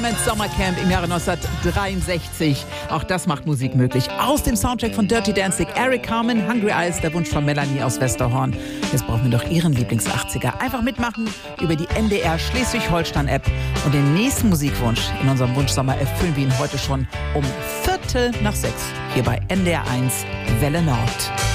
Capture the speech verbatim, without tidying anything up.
Sommercamp im Jahre neunzehnhundertdreiundsechzig. Auch das macht Musik möglich. Aus dem Soundtrack von Dirty Dancing, Eric Carmen, Hungry Eyes, der Wunsch von Melanie aus Westerhorn. Jetzt brauchen wir doch Ihren Lieblings-achtziger. Einfach mitmachen über die N D R Schleswig-Holstein-App. Und den nächsten Musikwunsch in unserem Wunschsommer erfüllen wir ihn heute schon um Viertel nach sechs. Hier bei N D R eins Welle Nord.